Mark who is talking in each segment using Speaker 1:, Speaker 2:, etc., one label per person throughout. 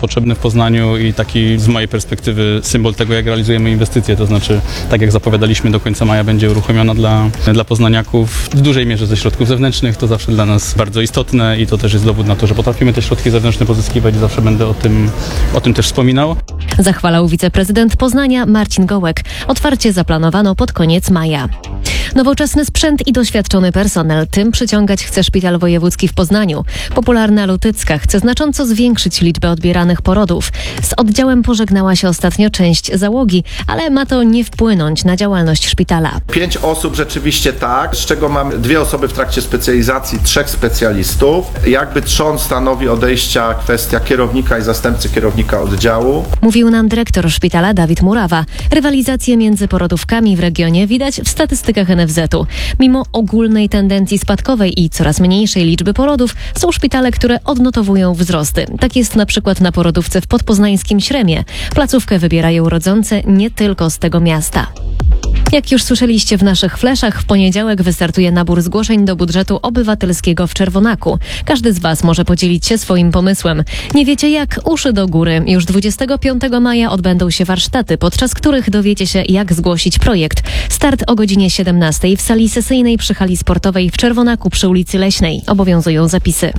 Speaker 1: potrzebny w Poznaniu i taki z mojej perspektywy symbol tego, jak realizujemy inwestycje. To znaczy, tak jak zapowiadaliśmy, do końca maja będzie uruchomiona dla poznaniaków w dużej mierze ze środków zewnętrznych. To zawsze dla nas bardzo istotne i to też jest dowód na to, że potrafimy te środki zewnętrzne pozyskiwać i zawsze będę o tym też wspominał.
Speaker 2: Zachwalał wiceprezydent Poznania Marcin Gołek. Otwarcie zaplanowano pod koniec maja. Nowoczesny sprzęt i doświadczony personel. Tym przyciągać chce Szpital Wojewódzki w Poznaniu. Popularna Lutycka chce znacząco zwiększyć liczbę odbieranych porodów. Z oddziałem pożegnała się ostatnio część załogi, ale ma to nie wpłynąć na działalność szpitala.
Speaker 3: 5 osób rzeczywiście tak, z czego mamy 2 osoby w trakcie specjalizacji, 3 specjalistów. Jakby trzon stanowi odejścia kwestia kierownika i zastępcy kierownika oddziału.
Speaker 2: Mówił nam dyrektor szpitala Dawid Murawa. Rywalizację między porodówkami w regionie widać w statystykach NFZ-u. Mimo ogólnej tendencji spadkowej i coraz mniejszej liczby porodów, są szpitale, które odnotowują wzrosty. Tak jest na przykład na porodówce w podpoznańskim Śremie. Placówkę wybierają rodzące nie tylko z tego miasta. Jak już słyszeliście w naszych fleszach, w poniedziałek wystartuje nabór zgłoszeń do budżetu obywatelskiego w Czerwonaku. Każdy z Was może podzielić się swoim pomysłem. Nie wiecie jak? Uszy do góry. Już 25 maja odbędą się warsztaty, podczas których dowiecie się, jak zgłosić projekt. Start o godzinie 17 w sali sesyjnej przy hali sportowej w Czerwonaku przy ulicy Leśnej. Obowiązują zapisy.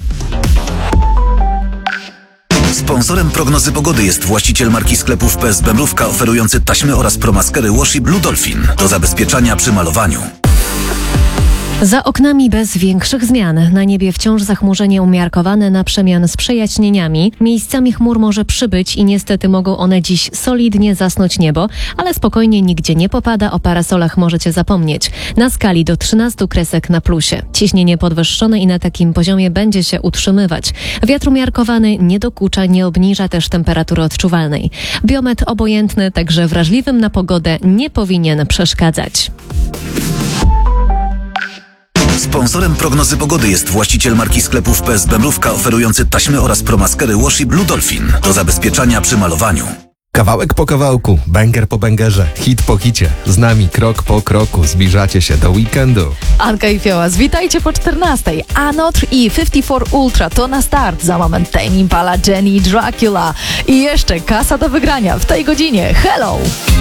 Speaker 4: Sponsorem prognozy pogody jest właściciel marki sklepów PSB Mrówka oferujący taśmy oraz promaskery Washi Blue Dolphin do zabezpieczania przy malowaniu.
Speaker 2: Za oknami bez większych zmian. Na niebie wciąż zachmurzenie umiarkowane na przemian z przejaśnieniami. Miejscami chmur może przybyć i niestety mogą one dziś solidnie zasnąć niebo, ale spokojnie nigdzie nie popada, o parasolach możecie zapomnieć. Na skali do 13 kresek na plusie. Ciśnienie podwyższone i na takim poziomie będzie się utrzymywać. Wiatr umiarkowany nie dokucza, nie obniża też temperatury odczuwalnej. Biometr obojętny, także wrażliwym na pogodę nie powinien przeszkadzać.
Speaker 4: Sponsorem prognozy pogody jest właściciel marki sklepów PSB Mrówka oferujący taśmy oraz promaskery Washi Blue Dolphin do zabezpieczania przy malowaniu.
Speaker 5: Kawałek po kawałku, banger po bangerze, hit po hicie. Z nami krok po kroku zbliżacie się do weekendu.
Speaker 6: Anka i Fiołas, witajcie po 14. Anotr i 54 Ultra to na start. Za moment Tame Impala, Jenny, Dracula i jeszcze kasa do wygrania w tej godzinie. Hello!